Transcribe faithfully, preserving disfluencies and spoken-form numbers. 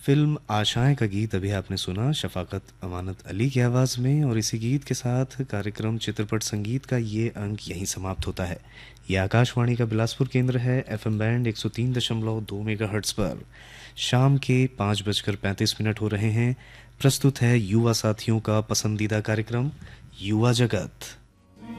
Film आशाएं का गीत अभी आपने सुना शफाकत अमानत अली की आवाज़ में। और इसी गीत के साथ कार्यक्रम चित्रपट संगीत का ये अंक यहीं समाप्त होता है। ये आकाशवाणी का बिलासपुर केंद्र है, एफएम बैंड एक सौ तीन दशमलव दो मेगाहर्ट्ज़ पर। शाम के पाँच बजकर पैंतीस मिनट हो रहे हैं। प्रस्तुत है युवा साथियों का पसंदीदा कार्यक्रम युवा जगत।